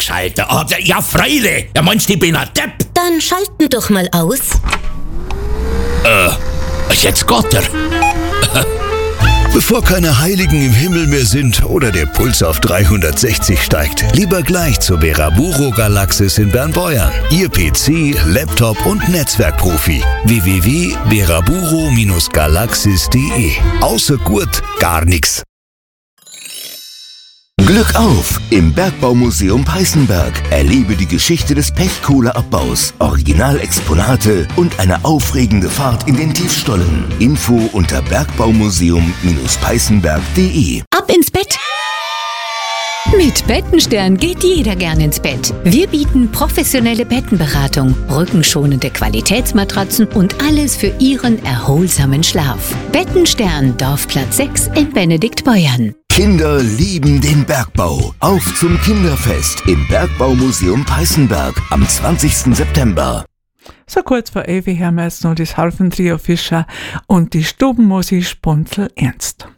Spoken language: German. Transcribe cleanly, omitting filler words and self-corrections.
geschalten. Ja, Freile. Ja, meinst du, ich bin ein Depp? Dann schalten doch mal aus. Jetzt geht er. Bevor keine Heiligen im Himmel mehr sind oder der Puls auf 360 steigt, lieber gleich zur Beraburo Galaxis in Bernbeuern. Ihr PC, Laptop und Netzwerkprofi. www.beraburo-galaxis.de. Außer Gurt gar nix. Glück auf! Im Bergbaumuseum Peißenberg. Erlebe die Geschichte des Pechkohleabbaus, Originalexponate und eine aufregende Fahrt in den Tiefstollen. Info unter bergbaumuseum-peißenberg.de. Ab ins Bett! Mit Bettenstern geht jeder gern ins Bett. Wir bieten professionelle Bettenberatung, rückenschonende Qualitätsmatratzen und alles für Ihren erholsamen Schlaf. Bettenstern, Dorfplatz 6 in Benediktbeuern. Kinder lieben den Bergbau. Auf zum Kinderfest im Bergbaumuseum Peißenberg am 20. September. So kurz vor 11 haben wir jetzt noch das Halfentrio Fischer und die Stubenmusik Spunzel Ernst.